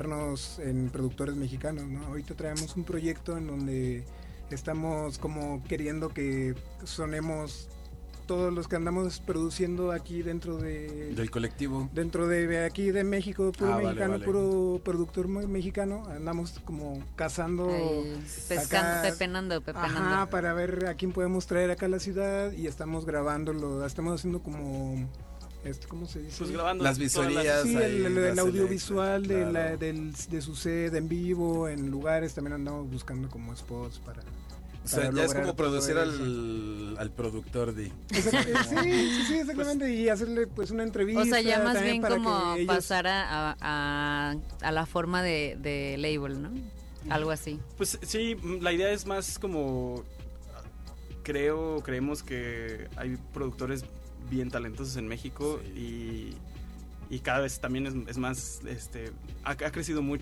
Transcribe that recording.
basarnos en productores mexicanos, ¿no? Ahorita traemos un proyecto en donde estamos como queriendo que sonemos todos los que andamos produciendo aquí dentro del colectivo, dentro de aquí de México, puro mexicano, vale. Puro productor mexicano, andamos como cazando pescando, pepenando. Ajá, para ver a quién podemos traer acá a la ciudad, y estamos grabándolo, estamos haciendo como ¿cómo se dice? Pues grabando las visorías, sí, el audiovisual claro. de su sede en vivo, en lugares. También andamos buscando como spots para o sea, ya es como producir al productor de... Sí, exactamente, pues, y hacerle pues una entrevista. O sea, ya más bien como pasar a la forma de label, ¿no? Algo así. Pues sí, la idea es más como creemos que hay productores bien talentosos en México, y cada vez también es más, ha crecido mucho